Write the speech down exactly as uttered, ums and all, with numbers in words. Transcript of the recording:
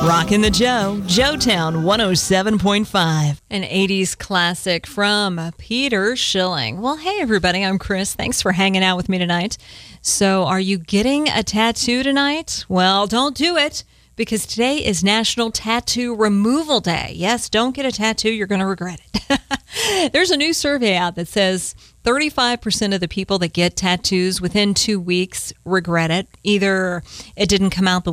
Rockin' the Joe, Joetown one oh seven point five. An eighties classic from Peter Schilling. Well, hey, everybody, I'm Chris. Thanks for hanging out with me tonight. So, are you getting a tattoo tonight? Well, don't do it, because today is National Tattoo Removal Day. Yes, don't get a tattoo. You're going to regret it. There's a new survey out that says thirty-five percent of the people that get tattoos within two weeks regret it. Either it didn't come out the